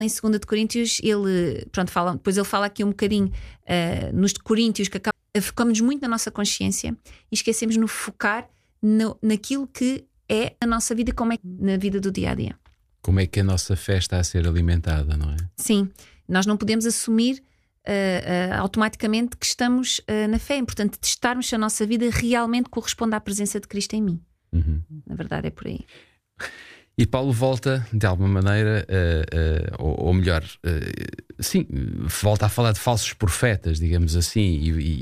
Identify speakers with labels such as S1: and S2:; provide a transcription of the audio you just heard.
S1: Em 2 de Coríntios, depois ele fala aqui um bocadinho nos de Coríntios, que focamos muito na nossa consciência e esquecemos de nos focar naquilo que é a nossa vida, como é na vida do dia a dia.
S2: Como é que a nossa fé está a ser alimentada, não é?
S1: Sim, nós não podemos assumir automaticamente que estamos na fé. É importante testarmos se a nossa vida realmente corresponde à presença de Cristo em mim. Na verdade, é por aí.
S2: E Paulo volta, de alguma maneira, ou melhor, sim, volta a falar de falsos profetas, digamos assim,